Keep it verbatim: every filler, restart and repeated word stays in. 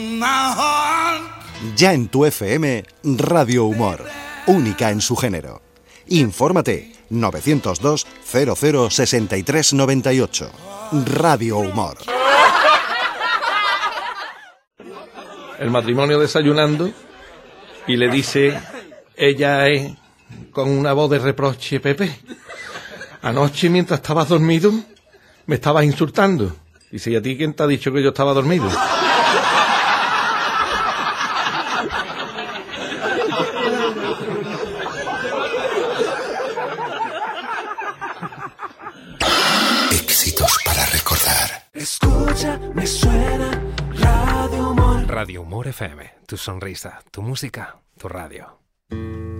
Ya en tu F M, Radio Humor, única en su género. Infórmate novecientos dos cero cero sesenta y tres noventa y ocho. Radio Humor. El matrimonio desayunando y le dice ella eh, con una voz de reproche: Pepe, anoche mientras estabas dormido me estabas insultando. Dice: ¿y a ti quién te ha dicho que yo estaba dormido? Éxitos para recordar. Escucha, me suena Radio Humor. Radio Humor F M, tu sonrisa, tu música, tu radio.